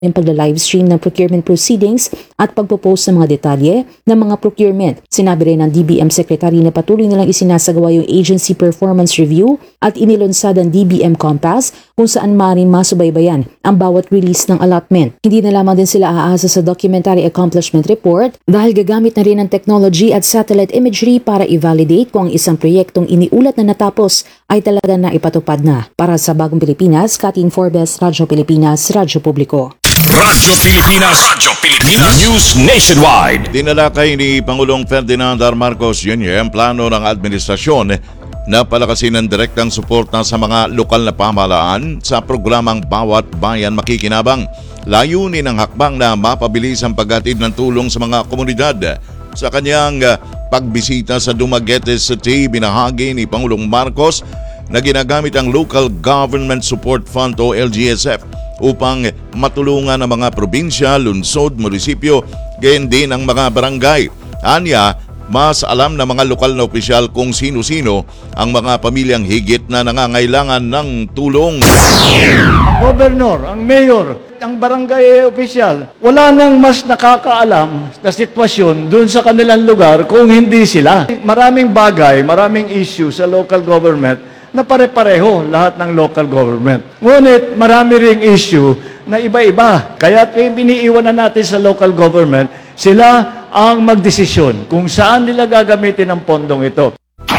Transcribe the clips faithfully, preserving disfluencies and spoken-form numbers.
yung pagla-livestream ng procurement proceedings at pagpo-post ng mga detalye ng mga procurement. Sinabi rin ng D B M Secretary na patuloy nilang isinasagawa yung agency performance review at inilunsad ang D B M Compass kung saan maaaring masubaybayan ang bawat release ng allotment. Hindi na lamang din sila aasa sa Documentary Accomplishment Report dahil gagamit na rin ng technology at satellite imagery para i-validate kung ang isang proyektong iniulat na natapos ay talaga na ipatupad na. Para sa Bagong Pilipinas, Katin Forbes, Radyo Pilipinas, Radyo Publiko. Radyo Pilipinas, Radyo Pilipinas, News Nationwide. Dinalakay ni Pangulong Ferdinand R. Marcos Junior ang plano ng administrasyon na palakasin ng direktang suporta sa mga lokal na pamahalaan sa programang Bawat Bayan Makikinabang. Layunin ng hakbang na mapabilis ang paghatid ng tulong sa mga komunidad. Sa kanyang pagbisita sa Dumaguete City, binahagi ni Pangulong Marcos na ginagamit ang Local Government Support Fund o L G S F upang matulungan ang mga probinsya, lungsod, munisipyo, gayon din ang mga barangay. Anya, mas alam ng mga lokal na opisyal kung sino-sino ang mga pamilyang higit na nangangailangan ng tulong. Ang gobernador, ang mayor, ang barangay opisyal, wala nang mas nakakaalam na sitwasyon doon sa kanilang lugar kung hindi sila. Maraming bagay, maraming issue sa local government na pare-pareho lahat ng local government. Ngunit marami ring issue na iba-iba. Kaya biniiwan na natin sa local government, sila ang magdesisyon kung saan nila gagamitin ang pondong ito.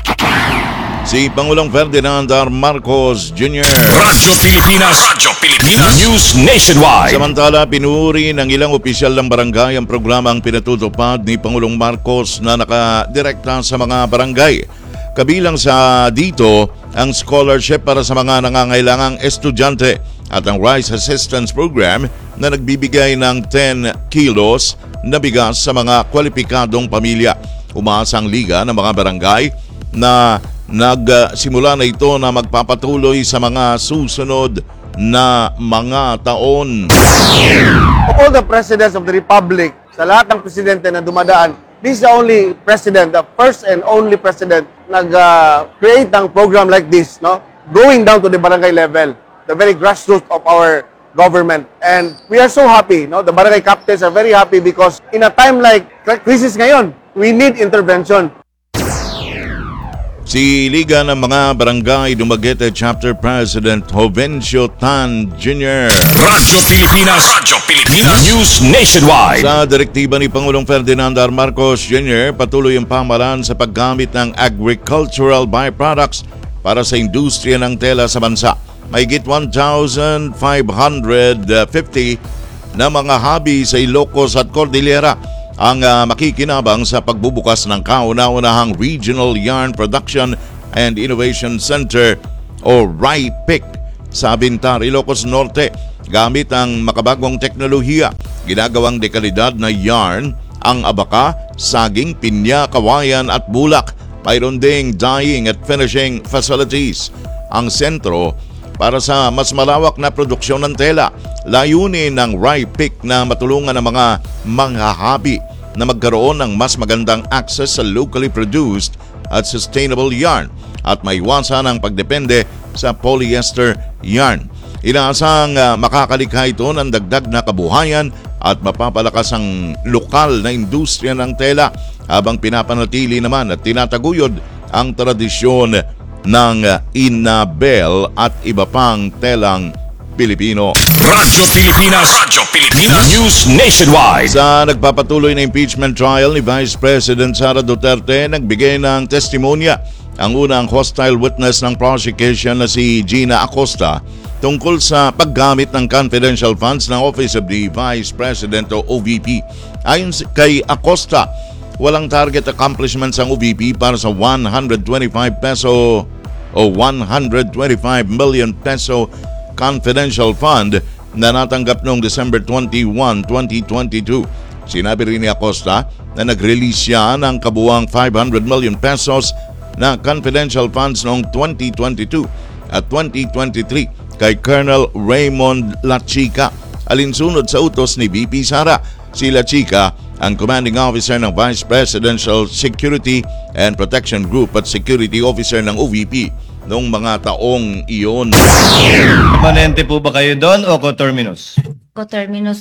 Si Pangulong Ferdinand R. Marcos Junior Radyo Pilipinas, Radyo Pilipinas, News Nationwide. Samantala, pinuri ng ilang opisyal ng barangay ang programang pinatutupad ni Pangulong Marcos na nakadirekta sa mga barangay. Kabilang sa dito ang scholarship para sa mga nangangailangang estudyante at ang Rice Assistance Program na nagbibigay ng ten kilos na bigas sa mga kwalipikadong pamilya. Umaasa ang Liga ng mga barangay na nagsimula na ito na magpapatuloy sa mga susunod na mga taon. All the presidents of the Republic, sa lahat ng presidente na dumadaan, this is the only president, the first and only president nag-create uh, ng program like this, no? Going down to the barangay level, the very grassroots of our government. And we are so happy, no? The barangay captains are very happy because in a time like crisis ngayon, we need intervention. Si Liga ng mga Barangay Dumaguete Chapter President Jovencio Tan Junior Radyo Pilipinas, Radyo Pilipinas, News Nationwide. Sa direktiba ni Pangulong Ferdinand R. Marcos Junior, patuloy ang pamahalaan sa paggamit ng agricultural byproducts para sa industriya ng tela sa bansa. Mahigit one thousand five hundred fifty na mga hobby sa Ilocos at Cordillera ang uh, makikinabang sa pagbubukas ng kauna-unahang Regional Yarn Production and Innovation Center o R I P I C sa Bintar, Ilocos Norte. Gamit ang makabagong teknolohiya, ginagawang dekalidad na yarn ang abaka, saging, pinya, kawayan at bulak. Mayroon ding dyeing at finishing facilities. Ang sentro para sa mas malawak na produksyon ng tela. Layunin ng R I P I C na matulungan ang mga manghahabi na magkaroon ng mas magandang access sa locally produced at sustainable yarn at maiwasan ang pagdepende sa polyester yarn. Inaasang uh, makakalikha ito ng dagdag na kabuhayan at mapapalakas ang lokal na industriya ng tela habang pinapanatili naman at tinataguyod ang tradisyon ng inabel at iba pang telang Pilipino. Radyo Pilipinas, Radyo Pilipinas, News Nationwide. Sa nagpapatuloy na impeachment trial ni Vice President Sara Duterte, nagbigay ng testimonya ang unang hostile witness ng prosecution na si Gina Acosta tungkol sa paggamit ng confidential funds ng Office of the Vice President o O V P. Ayon kay Acosta, walang target accomplishments ang O V P para sa one hundred twenty-five peso o one hundred twenty-five million peso confidential fund na natanggap noong December twenty-first, twenty twenty-two. Sinabi rin ni Acosta na nag-release siya ng kabuwang five hundred million pesos na confidential funds noong twenty twenty-two at twenty twenty-three kay Colonel Raymond Lachica. Alinsunod sa utos ni V P Sara, si Lachica ang commanding officer ng Vice Presidential Security and Protection Group at security officer ng O V P noong mga taong iyon. Permanente po ba kayo doon o coterminous? coterminous